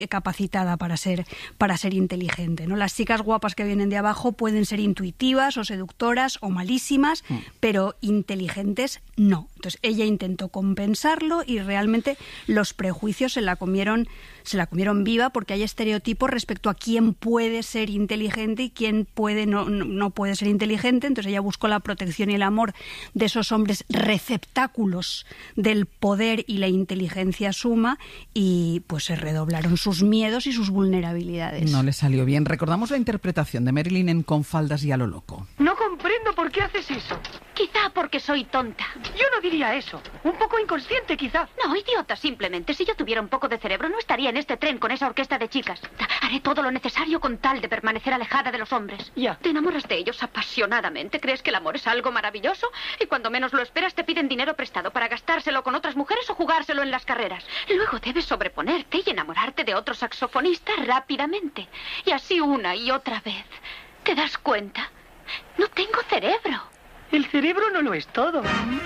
capacitada para ser inteligente, ¿no? Las chicas guapas que vienen de abajo pueden ser intuitivas o seductoras o malísimas, pero inteligentes no. Entonces ella intentó compensarlo y realmente los prejuicios se la comieron viva, porque hay estereotipos respecto a quién puede ser inteligente y quién no puede ser inteligente. Entonces ella buscó la protección y el amor de esos hombres receptáculos del poder y la inteligencia suma, y pues se redoblaron sus miedos y sus vulnerabilidades. No le salió bien. Recordamos la interpretación de Marilyn en Con faldas y a lo loco. No comprendo por qué haces eso. Quizá porque soy tonta. Yo no diría eso. Un poco inconsciente, quizá. No, idiota, simplemente. Si yo tuviera un poco de cerebro, no estaría en este tren con esa orquesta de chicas. Haré todo lo necesario con tal de permanecer alejada de los hombres. Ya. Te enamoras de ellos apasionadamente. ¿Crees que el amor es algo maravilloso? Y cuando menos lo esperas te piden dinero prestado para gastárselo con otras mujeres o jugárselo en las carreras. Luego debes sobreponerte y enamorarte de otro saxofonista rápidamente. Y así una y otra vez. ¿Te das cuenta? No tengo cerebro. El cerebro no lo es todo.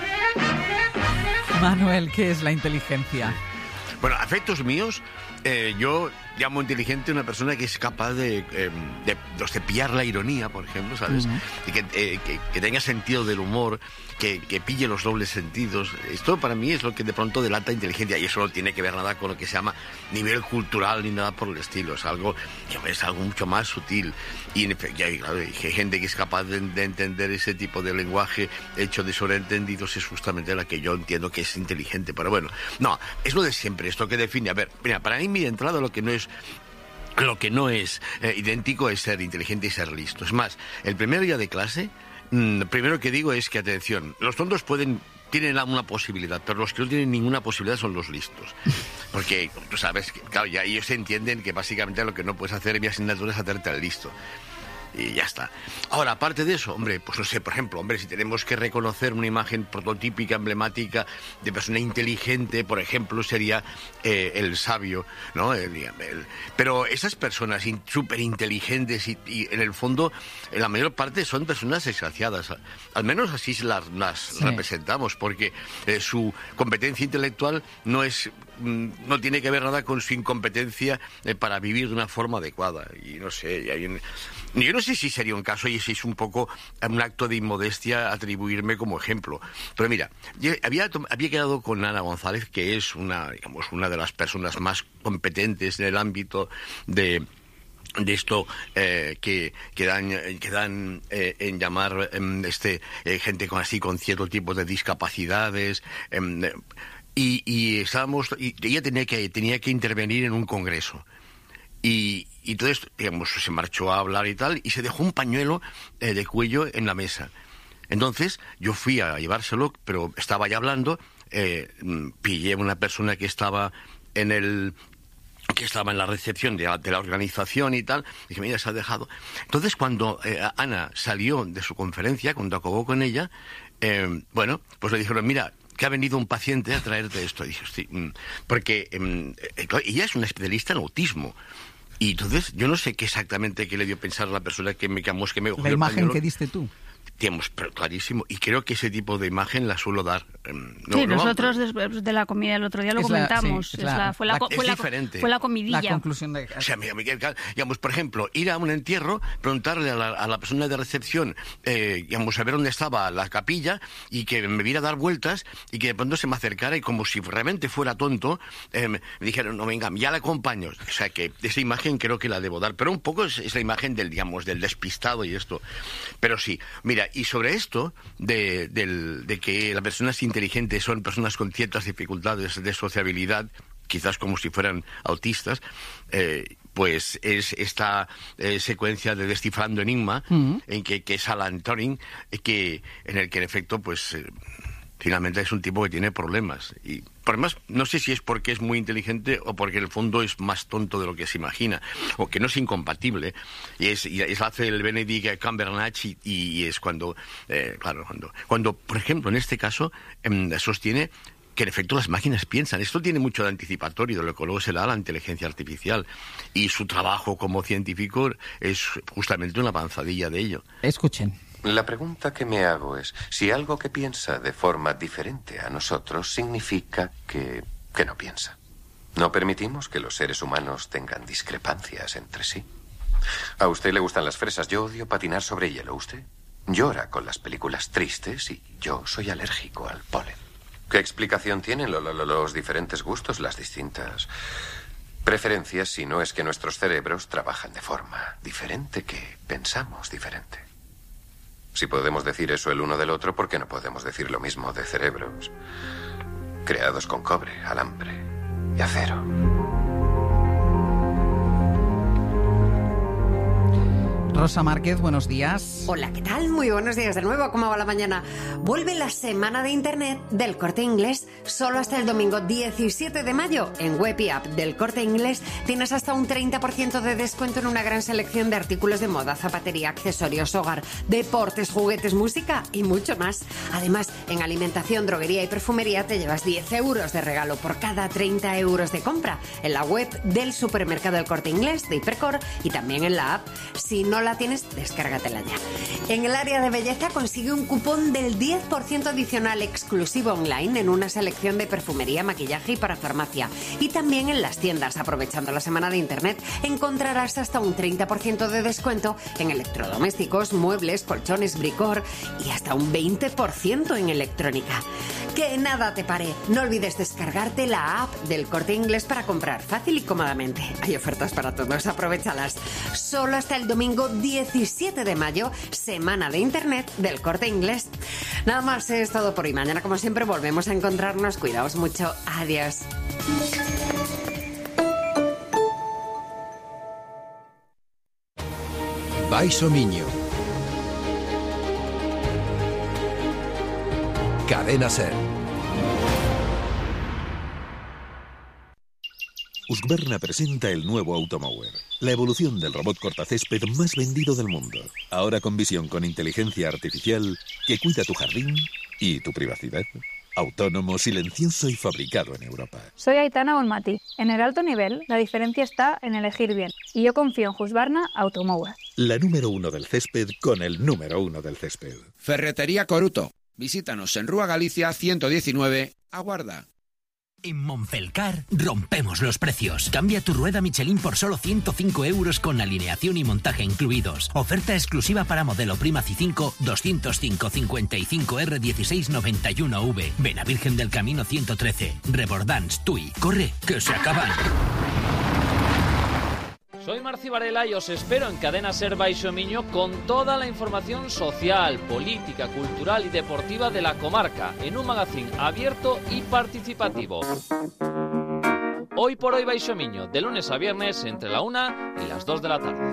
Manuel, ¿qué es la inteligencia? Bueno, a efectos míos, yo llamo inteligente a una persona que es capaz de pillar la ironía, por ejemplo, ¿sabes? Y que tenga sentido del humor, que pille los dobles sentidos. Esto para mí es lo que de pronto delata inteligencia, y eso no tiene que ver nada con lo que se llama nivel cultural ni nada por el estilo. Es algo mucho más sutil. Y claro, hay gente que es capaz de entender ese tipo de lenguaje hecho de sobreentendidos, es justamente la que yo entiendo que es inteligente. Pero bueno, no, es lo de siempre, esto que define. A ver, mira, para mí, de entrada, lo que no es idéntico es ser inteligente y ser listo. Es más, el primer día de clase, primero que digo es que, atención, los tontos tienen una posibilidad, pero los que no tienen ninguna posibilidad son los listos. Porque, tú sabes, claro, ya ellos entienden que básicamente lo que no puedes hacer en mi asignatura es hacerte al listo. Y ya está. Ahora, aparte de eso, hombre, pues no sé, por ejemplo, si tenemos que reconocer una imagen prototípica, emblemática de persona inteligente, por ejemplo, sería el sabio, ¿no? Pero esas personas súper inteligentes y en el fondo, en la mayor parte son personas desgraciadas. Al menos así las representamos, porque su competencia intelectual no tiene que ver nada con su incompetencia para vivir de una forma adecuada. Y no sé, yo no sé si sería un caso y si es un poco un acto de inmodestia atribuirme como ejemplo. Pero mira, yo había quedado con Ana González, que es una de las personas más competentes en el ámbito de esto que dan en llamar gente con cierto tipo de discapacidades. Y ella tenía que intervenir en un congreso. Y entonces, se marchó a hablar y tal, y se dejó un pañuelo de cuello en la mesa. Entonces, yo fui a llevárselo, pero estaba ya hablando, pillé a una persona que estaba en la recepción de la organización y tal, y dije, mira, se ha dejado. Entonces, cuando Ana salió de su conferencia, cuando acabó con ella, pues le dijeron, mira, que ha venido un paciente a traerte esto. Y dije, sí, porque ella es una especialista en autismo. Y entonces, yo no sé qué exactamente le dio a pensar a la persona que me cogió la imagen que diste tú. Pero clarísimo, y creo que ese tipo de imagen la suelo dar. Nosotros después de la comida el otro día lo comentamos. Fue la comidilla. La conclusión de... O sea, Miguel, por ejemplo, ir a un entierro, preguntarle a la persona de recepción, a ver dónde estaba la capilla, y que me viera a dar vueltas, y que de pronto se me acercara, y como si realmente fuera tonto, me dijeron, no, venga, ya la acompaño. O sea, que esa imagen creo que la debo dar, pero un poco es la imagen del despistado y esto. Pero sí, mira, y sobre esto de que las personas inteligentes son personas con ciertas dificultades de sociabilidad, quizás como si fueran autistas, pues es esta secuencia de Descifrando Enigma, en que es Alan Turing, en el que en efecto, pues finalmente es un tipo que tiene problemas. Y además, no sé si es porque es muy inteligente o porque en el fondo es más tonto de lo que se imagina, o que no es incompatible. Y hace el Benedict Cumberbatch, y es cuando, por ejemplo, en este caso, sostiene que en efecto las máquinas piensan. Esto tiene mucho de anticipatorio de lo que luego se da a la inteligencia artificial. Y su trabajo como científico es justamente una avanzadilla de ello. Escuchen. La pregunta que me hago es, si algo que piensa de forma diferente a nosotros significa que no piensa. No permitimos que los seres humanos tengan discrepancias entre sí. A usted le gustan las fresas, yo odio patinar sobre hielo. Usted llora con las películas tristes y yo soy alérgico al polen. ¿Qué explicación tienen los diferentes gustos, las distintas preferencias, si no es que nuestros cerebros trabajan de forma diferente, que pensamos diferente? Si podemos decir eso el uno del otro, ¿por qué no podemos decir lo mismo de cerebros creados con cobre, alambre y acero? Rosa Márquez, buenos días. Hola, ¿qué tal? Muy buenos días de nuevo. ¿Cómo va la mañana? Vuelve la semana de Internet del Corte Inglés solo hasta el domingo 17 de mayo. En web y app del Corte Inglés tienes hasta un 30% de descuento en una gran selección de artículos de moda, zapatería, accesorios, hogar, deportes, juguetes, música y mucho más. Además, en alimentación, droguería y perfumería te llevas 10 euros de regalo por cada 30 euros de compra en la web del supermercado del Corte Inglés de Hipercor y también en la app. Si no la tienes, descárgatela ya. En el área de belleza consigue un cupón del 10% adicional exclusivo online en una selección de perfumería, maquillaje y parafarmacia. Y también en las tiendas, aprovechando la semana de Internet, encontrarás hasta un 30% de descuento en electrodomésticos, muebles, colchones, bricor y hasta un 20% en electrónica. Que nada te pare. No olvides descargarte la app del Corte Inglés para comprar fácil y cómodamente. Hay ofertas para todos, aprovéchalas. Solo hasta el domingo 17 de mayo, semana de Internet del Corte Inglés. Nada más, es todo por hoy. Mañana, como siempre, volvemos a encontrarnos. Cuidaos mucho. Adiós. Baixo Miño. Cadena Ser. Husqvarna presenta el nuevo Automower, la evolución del robot cortacésped más vendido del mundo. Ahora con visión con inteligencia artificial que cuida tu jardín y tu privacidad. Autónomo, silencioso y fabricado en Europa. Soy Aitana Bonmatí. En el alto nivel, la diferencia está en elegir bien. Y yo confío en Husqvarna Automower. La número 1 del césped con el número 1 del césped. Ferretería Coruto. Visítanos en Rúa Galicia 119, Aguarda. En Monfelcar rompemos los precios. Cambia tu rueda Michelin por solo 105 euros con alineación y montaje incluidos. Oferta exclusiva para modelo Prima C5 205 55R1691V. Vena Virgen del Camino 113. Rebordans, Tui. Corre, que se acaban. Soy Marci Varela y os espero en Cadena Ser Baixo Miño con toda la información social, política, cultural y deportiva de la comarca, en un magazín abierto y participativo. Hoy por hoy Baixo Miño, de lunes a viernes entre la 1 y las 2 de la tarde.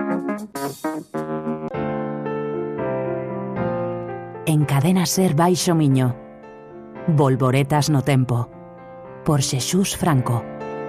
En Cadena Ser Baixo Miño, Volvoretas no tempo, por Xesús Franco.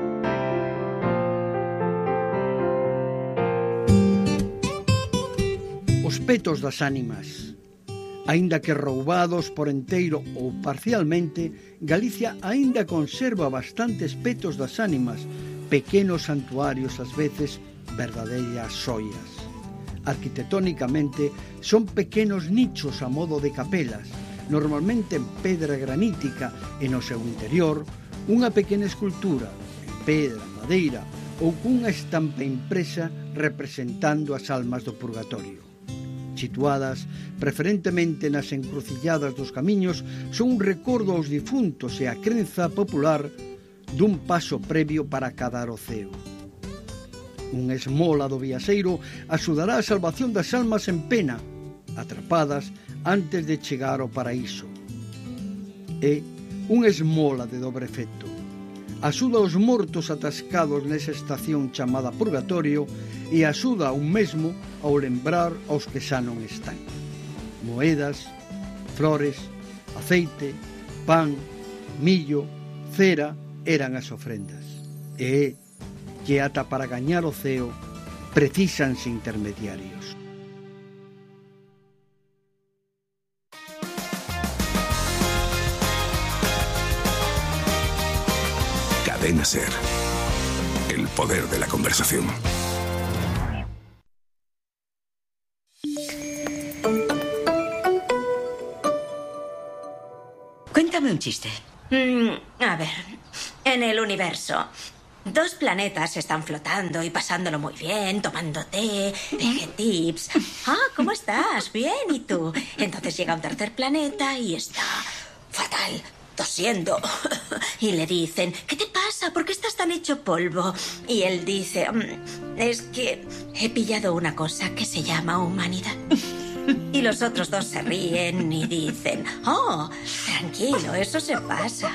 Os petos das ánimas. Aínda que roubados por enteiro ou parcialmente, Galicia aínda conserva bastantes petos das ánimas, pequenos santuarios ás veces verdadeiras xoias. Arquitectónicamente son pequenos nichos a modo de capelas, normalmente en pedra granítica e no seu interior unha pequena escultura en pedra, madeira ou cunha estampa impresa representando as almas do purgatorio. Situadas preferentemente nas encrucilladas dos camiños, son un recordo aos difuntos e a crenza popular dun paso previo para cadar o ceo. Unha esmola do viaxeiro axudará a salvación das almas en pena, atrapadas antes de chegar ao paraíso. É unha esmola de dobre efecto. Axuda aos mortos atascados nesa estación chamada purgatorio e axuda un mesmo ao lembrar aos que xa non están. Moedas, flores, aceite, pan, millo, cera eran as ofrendas. E que ata para gañar o ceo precisanse intermediarios. Cadena Ser. El poder de la conversación. Cuéntame un chiste. A ver, En el universo, 2 planetas están flotando y pasándolo muy bien, tomando té, tips. Ah, ¿cómo estás? Bien, ¿y tú? Entonces llega un tercer planeta y está fatal, tosiendo. Y le dicen, ¿qué te pasa? ¿Por qué estás tan hecho polvo? Y él dice, es que he pillado una cosa que se llama humanidad. Y los otros 2 se ríen y dicen, oh, tranquilo, eso se pasa.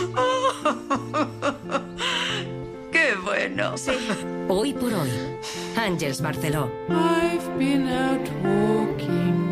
¡Qué bueno! Sí. Hoy por hoy, Àngels Barceló. I've been out walking.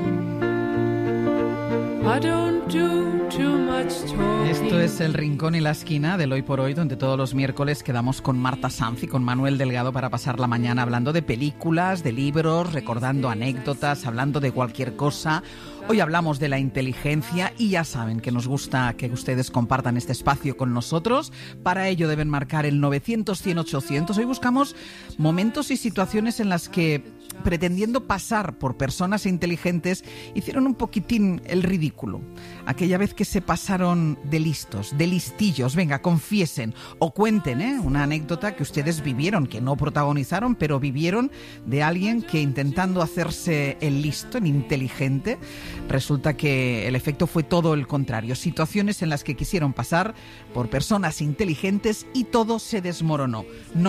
I don't do too much talking. Esto es El Rincón y la Esquina del Hoy por Hoy, donde todos los miércoles quedamos con Marta Sanz y con Manuel Delgado para pasar la mañana hablando de películas, de libros, recordando anécdotas, hablando de cualquier cosa. Hoy hablamos de la inteligencia y ya saben que nos gusta que ustedes compartan este espacio con nosotros. Para ello deben marcar el 900-100-800. Hoy buscamos momentos y situaciones en las que, pretendiendo pasar por personas inteligentes, hicieron un poquitín el ridículo. Aquella vez que se pasaron de listos, de listillos. Venga, confiesen o cuenten una anécdota que ustedes vivieron, que no protagonizaron, pero vivieron, de alguien que, intentando hacerse el listo, el inteligente, resulta que el efecto fue todo el contrario. Situaciones en las que quisieron pasar por personas inteligentes y todo se desmoronó.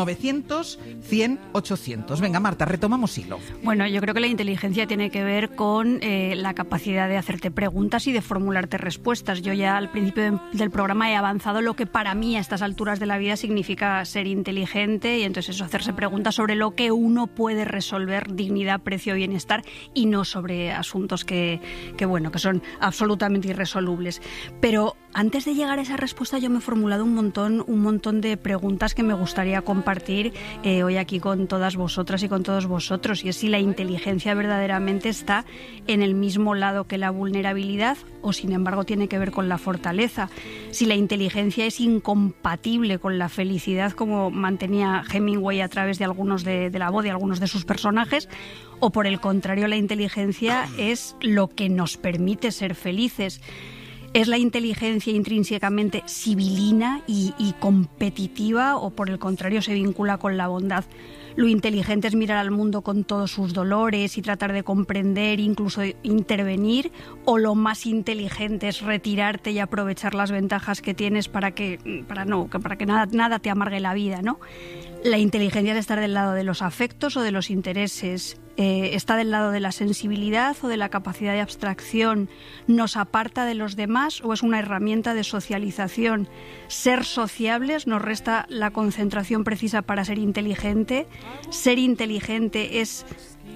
900-100-800. Venga, Marta, retomamos hilo. Bueno, yo creo que la inteligencia tiene que ver con la capacidad de hacerte preguntas y de formularte respuestas. Yo ya al principio del programa he avanzado lo que para mí a estas alturas de la vida significa ser inteligente, y entonces eso, hacerse preguntas sobre lo que uno puede resolver, dignidad, precio, bienestar, y no sobre asuntos que son absolutamente irresolubles. Pero antes de llegar a esa respuesta yo me he formulado un montón de preguntas que me gustaría compartir hoy aquí con todas vosotras y con todos vosotros, y es si la inteligencia verdaderamente está en el mismo lado que la vulnerabilidad o sin embargo tiene que ver con la fortaleza, si la inteligencia es incompatible con la felicidad como mantenía Hemingway a través de algunos de la voz de algunos de sus personajes, o por el contrario la inteligencia es lo que nos permite ser felices. ¿Es la inteligencia intrínsecamente sibilina y competitiva, o por el contrario se vincula con la bondad? Lo inteligente es mirar al mundo con todos sus dolores y tratar de comprender, incluso intervenir, o lo más inteligente es retirarte y aprovechar las ventajas que tienes para que nada te amargue la vida, ¿no? La inteligencia es estar del lado de los afectos o de los intereses. ¿Está del lado de la sensibilidad o de la capacidad de abstracción? ¿Nos aparta de los demás o es una herramienta de socialización? Ser sociables nos resta la concentración precisa para ser inteligente. Ser inteligente es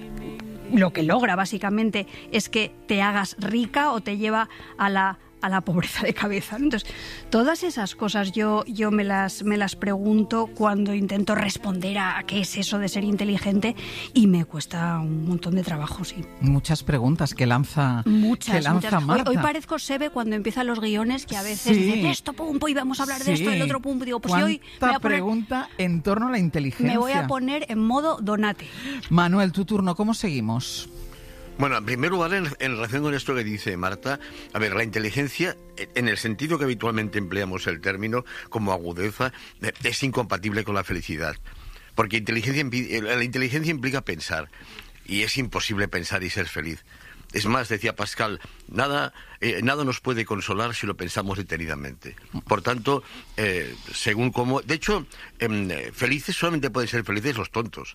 lo que logra básicamente es que te hagas rica o te lleva a la pobreza de cabeza. Entonces, todas esas cosas yo me las pregunto cuando intento responder a qué es eso de ser inteligente, y me cuesta un montón de trabajo, sí. Muchas preguntas que lanza Marta. Hoy parezco Sebe cuando empiezan los guiones, que a veces de esto, pum, y vamos a hablar de esto, del otro, pum, digo, pues hoy me voy a poner, pregunta en torno a la inteligencia. Me voy a poner en modo Donate. Manuel, tu turno, ¿cómo seguimos? Bueno, en primer lugar, en relación con esto que dice Marta, a ver, la inteligencia, en el sentido que habitualmente empleamos el término, como agudeza, es incompatible con la felicidad. Porque la inteligencia implica pensar, y es imposible pensar y ser feliz. Es más, decía Pascal, nada nos puede consolar si lo pensamos detenidamente. Por tanto, según cómo... De hecho, felices solamente pueden ser felices los tontos.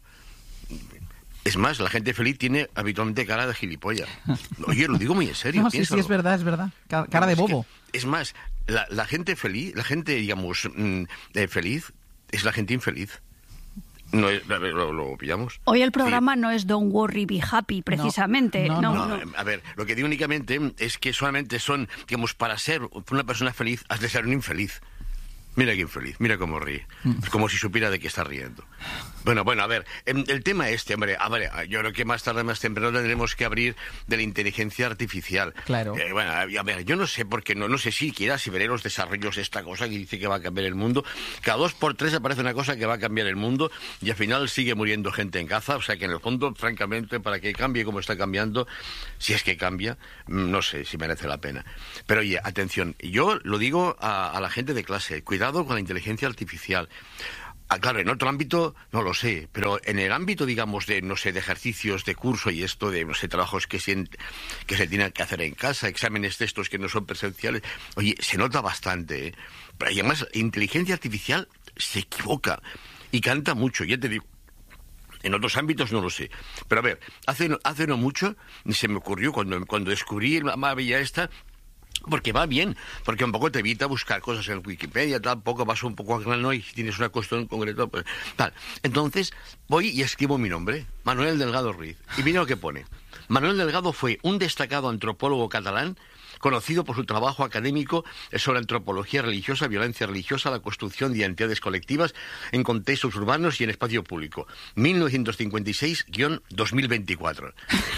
Es más, la gente feliz tiene habitualmente cara de gilipollas. Oye, lo digo muy en serio. No, sí, es verdad. Cara de bobo. Es más, la gente feliz, digamos, feliz, es la gente infeliz. No es, a ver, lo pillamos. Hoy el programa no es Don't Worry, Be Happy, precisamente. No. A ver, lo que digo únicamente es que solamente son, digamos, para ser una persona feliz, has de ser un infeliz. Mira qué infeliz, mira cómo ríe. Como si supiera de qué está riendo. Bueno, a ver, el tema hombre, yo creo que más tarde, más temprano tendremos que abrir de la inteligencia artificial. Claro. A ver, yo no sé por qué, no sé siquiera si veré los desarrollos de esta cosa que dice que va a cambiar el mundo. Cada 2 por 3 aparece una cosa que va a cambiar el mundo y al final sigue muriendo gente en Gaza. O sea que en el fondo, francamente, para que cambie como está cambiando, si es que cambia, no sé si merece la pena. Pero oye, atención, yo lo digo a la gente de clase, cuidado cuidado con la inteligencia artificial. Claro, en otro ámbito no lo sé, pero en el ámbito, digamos, de, no sé, de ejercicios de curso y esto, de, no sé, trabajos que se tienen que hacer en casa, exámenes de estos que no son presenciales, oye, se nota bastante, ¿eh? Pero además, inteligencia artificial se equivoca y canta mucho, ya te digo. En otros ámbitos no lo sé. Pero a ver, hace no mucho se me ocurrió cuando descubrí la maravilla esta, porque va bien, porque un poco te evita buscar cosas en Wikipedia, tampoco vas un poco a grano y si tienes una cuestión en concreto, pues tal. Entonces voy y escribo mi nombre, Manuel Delgado Ruiz, y mira lo que pone. Manuel Delgado fue un destacado antropólogo catalán, conocido por su trabajo académico sobre antropología religiosa, violencia religiosa, la construcción de identidades colectivas en contextos urbanos y en espacio público. 1956-2024.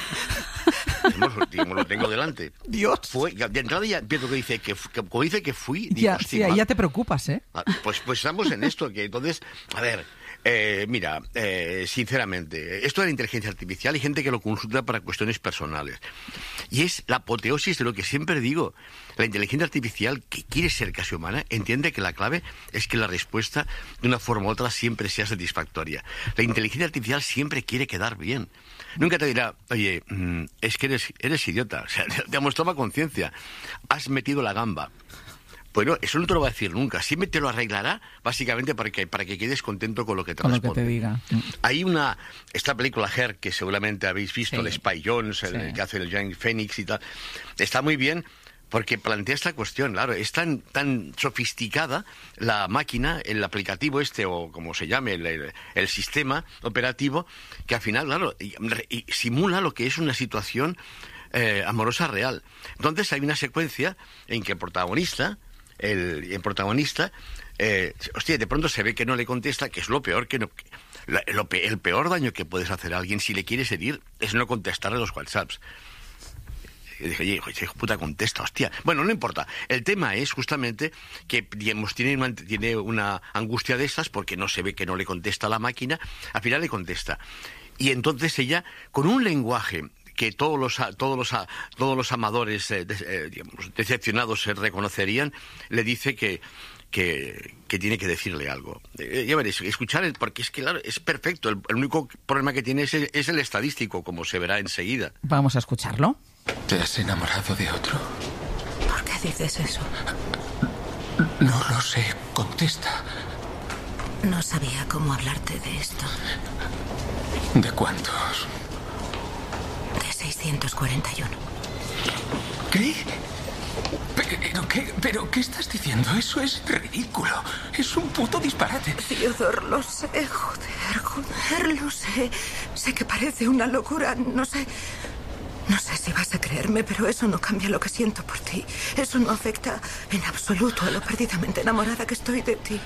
Lo tengo delante. Dios. De entrada ya empiezo que dice que fui. Digo, Ya, sí, ahí ya te preocupas, ¿eh? Pues estamos en esto, que entonces, a ver, mira, sinceramente, esto de la inteligencia artificial hay gente que lo consulta para cuestiones personales. Y es la apoteosis de lo que siempre digo. La inteligencia artificial, que quiere ser casi humana, entiende que la clave es que la respuesta, de una forma u otra, siempre sea satisfactoria. La inteligencia artificial siempre quiere quedar bien. Nunca te dirá, oye, es que eres idiota. O sea, digamos, toma conciencia. Has metido la gamba. Bueno, eso no te lo va a decir nunca. Siempre te lo arreglará, básicamente, para que quedes contento con lo que te responde. Con lo que te diga. Hay esta película Her, que seguramente habéis visto, el Spy Jones, el que hace el Joaquin Phoenix y tal. Está muy bien, porque plantea esta cuestión, claro, es tan sofisticada la máquina, el aplicativo o como se llame, el sistema operativo, que al final, claro, y simula lo que es una situación amorosa real. Entonces hay una secuencia en que el protagonista, de pronto se ve que no le contesta, que es lo peor el peor daño que puedes hacer a alguien si le quieres herir es no contestarle los WhatsApps. Y dije, oye, hijo puta, contesta, hostia. Bueno, no importa. El tema es justamente que, digamos, tiene una angustia de estas porque no se ve que no le contesta la máquina. Al final le contesta. Y entonces ella, con un lenguaje que todos los amadores digamos, decepcionados se reconocerían, le dice que tiene que decirle algo. Ya veréis, escuchar, porque es que, claro, es perfecto. El único problema que tiene es el estadístico, como se verá enseguida. Vamos a escucharlo. ¿Te has enamorado de otro? ¿Por qué dices eso? No lo sé. Contesta. No sabía cómo hablarte de esto. ¿De cuántos? De 641. ¿Qué? ¿Pero qué estás diciendo? Eso es ridículo. Es un puto disparate. Theodore, lo sé, joder, lo sé. Sé que parece una locura, no sé si vas a creerme, pero eso no cambia lo que siento por ti. Eso no afecta en absoluto a lo perdidamente enamorada que estoy de ti.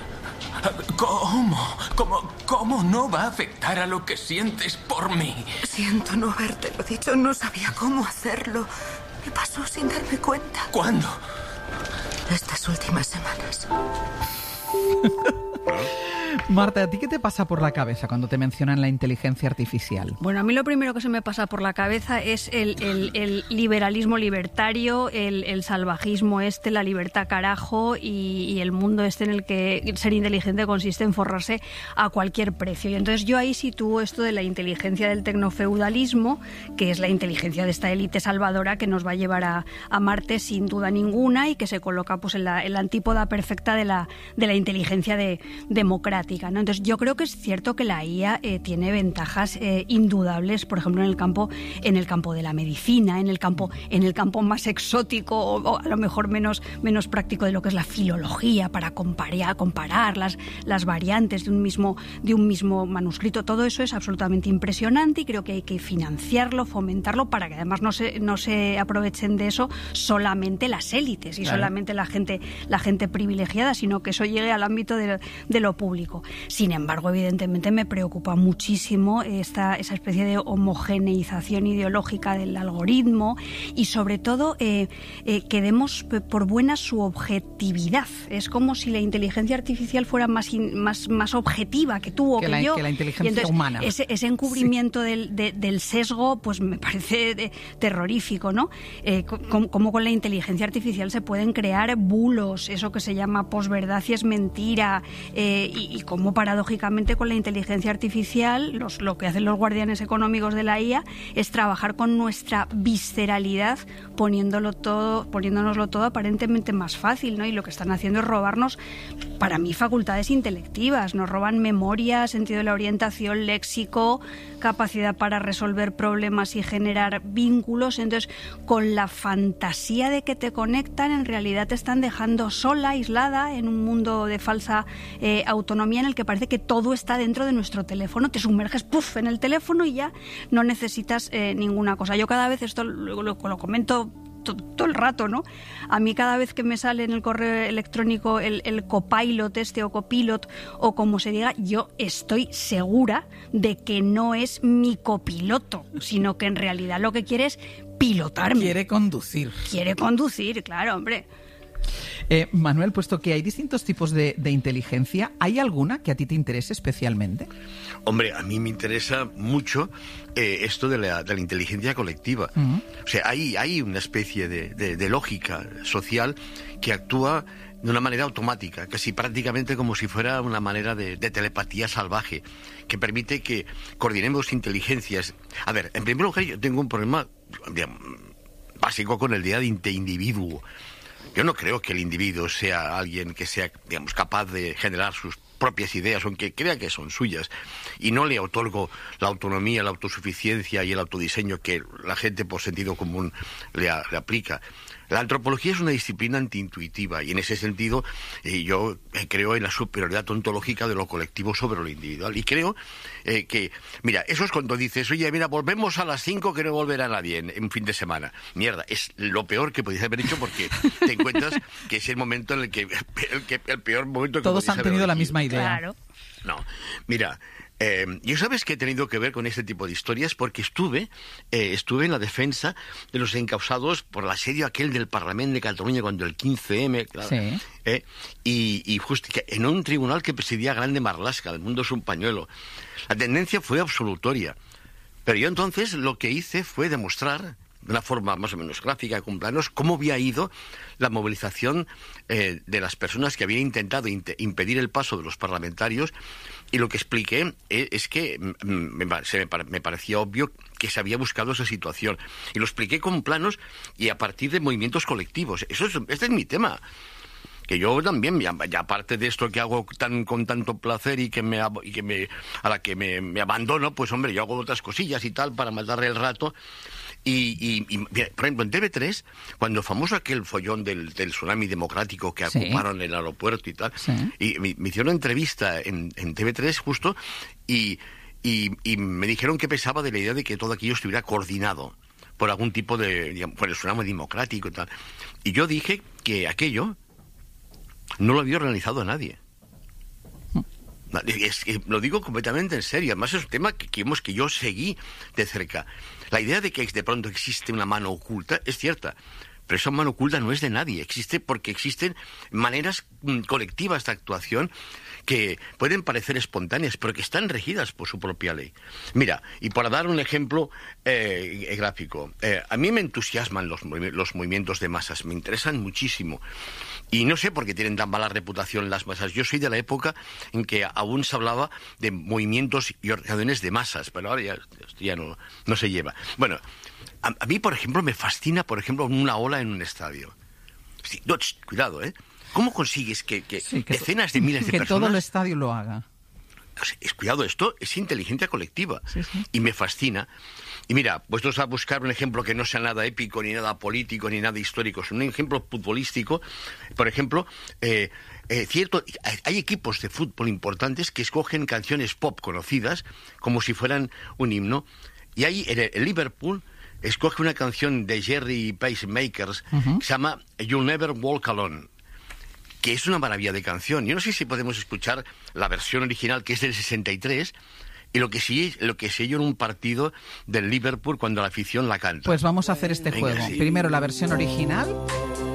¿Cómo no va a afectar a lo que sientes por mí? Siento no habértelo dicho, no sabía cómo hacerlo. Me pasó sin darme cuenta. ¿Cuándo? Estas últimas semanas. Marta, ¿a ti qué te pasa por la cabeza cuando te mencionan la inteligencia artificial? Bueno, a mí lo primero que se me pasa por la cabeza es el liberalismo libertario, el salvajismo la libertad carajo y el mundo en el que ser inteligente consiste en forrarse a cualquier precio. Y entonces yo ahí sitúo esto de la inteligencia del tecnofeudalismo, que es la inteligencia de esta élite salvadora que nos va a llevar a Marte sin duda ninguna y que se coloca pues en la antípoda perfecta de la inteligencia democrática, ¿no? Entonces yo creo que es cierto que la IA tiene ventajas indudables, por ejemplo en el campo de la medicina, en el campo más exótico o a lo mejor menos práctico de lo que es la filología, para comparar las variantes de un mismo manuscrito. Todo eso es absolutamente impresionante y creo que hay que financiarlo, fomentarlo, para que además no se aprovechen de eso solamente las élites y solamente la gente privilegiada, sino que eso llegue al ámbito de lo público. económico. Sin embargo, evidentemente me preocupa muchísimo esa especie de homogeneización ideológica del algoritmo y sobre todo que demos por buena su objetividad. Es como si la inteligencia artificial fuera más objetiva que tú o que yo. Que la inteligencia humana. Ese encubrimiento del sesgo pues me parece terrorífico, ¿no? Cómo con la inteligencia artificial se pueden crear bulos, eso que se llama posverdad y es mentira, y cómo paradójicamente con la inteligencia artificial lo que hacen los guardianes económicos de la IA es trabajar con nuestra visceralidad, poniéndonoslo todo aparentemente más fácil, ¿no? Y lo que están haciendo es robarnos, para mí, facultades intelectivas. Nos roban memoria, sentido de la orientación, léxico, capacidad para resolver problemas y generar vínculos. Entonces, con la fantasía de que te conectan, en realidad te están dejando sola, aislada, en un mundo de falsa autonomía en el que parece que todo está dentro de nuestro teléfono. Te sumerges en el teléfono y ya no necesitas ninguna cosa. Yo cada vez esto lo comento todo el rato, ¿no? A mí cada vez que me sale en el correo electrónico el copilot o copilot o como se diga, yo estoy segura de que no es mi copiloto, sino que en realidad lo que quiere es pilotarme. Quiere conducir. Quiere conducir, claro, hombre. Manuel, puesto que hay distintos tipos de inteligencia, ¿hay alguna que a ti te interese especialmente? Hombre, a mí me interesa mucho esto de la inteligencia colectiva. Uh-huh. O sea, hay una especie de lógica social que actúa de una manera automática, casi prácticamente como si fuera una manera de telepatía salvaje, que permite que coordinemos inteligencias. A ver, en primer lugar, yo tengo un problema básico con el día de individuo. Yo no creo que el individuo sea alguien que sea, digamos, capaz de generar sus propias ideas, aunque crea que son suyas, y no le otorgo la autonomía, la autosuficiencia y el autodiseño que la gente por sentido común le aplica. La antropología es una disciplina antiintuitiva y en ese sentido yo creo en la superioridad ontológica de lo colectivo sobre lo individual. Y creo que, mira, eso es cuando dices, oye, mira, volvemos a las 5 que no volverá nadie en fin de semana. Mierda, es lo peor que podías haber hecho porque te encuentras que es el momento en el que el peor momento que todos han tenido la misma idea. Claro. No, mira, yo sabes que he tenido que ver con este tipo de historias porque estuve en la defensa de los encausados por el asedio aquel del Parlamento de Cataluña cuando el 15M, claro, sí. Y justo en un tribunal que presidía Grande Marlaska, El mundo es un pañuelo. La tendencia fue absolutoria, pero yo entonces lo que hice fue demostrar de una forma más o menos gráfica, con planos, cómo había ido la movilización de las personas que habían intentado impedir el paso de los parlamentarios, y lo que expliqué es que me parecía obvio que se había buscado esa situación, y lo expliqué con planos y a partir de movimientos colectivos. Este es mi tema. Que yo también, ya aparte de esto que hago con tanto placer y a la que me abandono, pues hombre, yo hago otras cosillas y tal para matarle el rato. Y mira, por ejemplo, en TV3, cuando famoso aquel follón del tsunami democrático que ocuparon el aeropuerto y tal, y me hicieron una entrevista en TV3 justo, y me dijeron que pensaba de la idea de que todo aquello estuviera coordinado por algún tipo por el tsunami democrático y tal. Y yo dije que aquello no lo había organizado nadie. Es que lo digo completamente en serio. Además es un tema que yo seguí de cerca. La idea de que de pronto existe una mano oculta es cierta, pero esa mano oculta no es de nadie. Existe porque existen maneras colectivas de actuación que pueden parecer espontáneas, pero que están regidas por su propia ley. Mira, y para dar un ejemplo gráfico, a mí me entusiasman los movimientos de masas, me interesan muchísimo. Y no sé por qué tienen tan mala reputación las masas. Yo soy de la época en que aún se hablaba de movimientos y organizaciones de masas, pero ahora ya no se lleva. Bueno, a mí, por ejemplo, me fascina, una ola en un estadio. Sí, no, cuidado, ¿eh? ¿Cómo consigues que decenas de miles de personas... Que todo el estadio lo haga. Cuidado, esto es inteligencia colectiva. Sí. Y me fascina. Y mira, puestos a buscar un ejemplo que no sea nada épico, ni nada político, ni nada histórico, sino un ejemplo futbolístico, por ejemplo, hay equipos de fútbol importantes que escogen canciones pop conocidas como si fueran un himno. Y ahí el Liverpool escoge una canción de Jerry Pacemakers que se llama You'll Never Walk Alone. que es una maravilla de canción. Yo no sé si podemos escuchar la versión original, que es del 63, y lo que sí yo en un partido del Liverpool cuando la afición la canta. Pues vamos a hacer este Venga, juego. sí. Primero la versión original